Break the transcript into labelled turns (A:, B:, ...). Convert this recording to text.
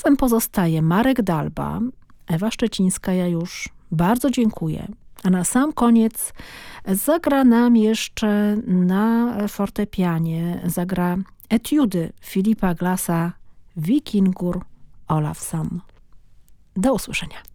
A: Państwem pozostaje Marek Dalba, Ewa Szczecińska, ja już bardzo dziękuję. A na sam koniec zagra nam jeszcze na fortepianie, zagra etiudy Filipa Glassa Wikingur Olafsson. Do usłyszenia.